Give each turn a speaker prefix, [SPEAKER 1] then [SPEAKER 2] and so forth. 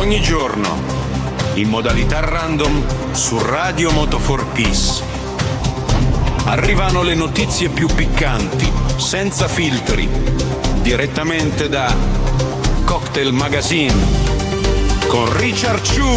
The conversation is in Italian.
[SPEAKER 1] ogni giorno, in modalità random, su Radio Moto for Peace. Arrivano le notizie più piccanti, senza filtri, direttamente da Cocktail Magazine, con Richard Chu.